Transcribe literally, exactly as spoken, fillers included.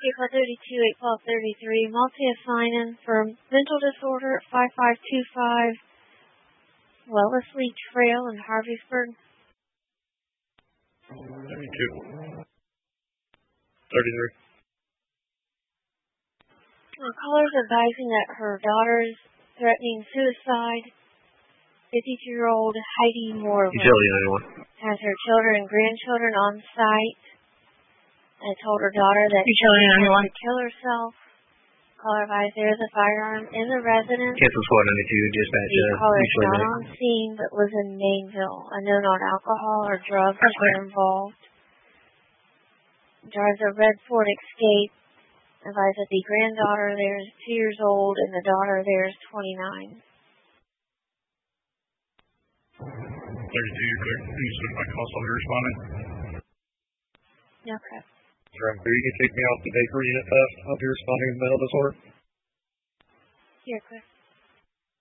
call thirty-two, eight twelve, thirty-three, multi-assigning for mental disorder at five five two five Wellesley Trail in Harveysburg. thirty-two. thirty-three. Our caller's advising that her daughter's threatening suicide. fifty-two-year-old Heidi Moore Utility anyone. has her children and grandchildren on site. I told her daughter that Utility she anyone. wanted to kill herself. Caller advised there is a firearm in the residence. Cancel squad ninety-two, dispatch. The Uh, caller is usually not night. on scene but was in Mainville. Unknown on alcohol or drugs were involved. Drives a red Ford Escape. Advised that the granddaughter there is two years old and the daughter there is twenty-nine. thirty-two, you're clear. You said my call, so you're responding. Okay. Driver, you can take me off the bakery unit fast. I'll be responding to mental disorder. Here, Chris.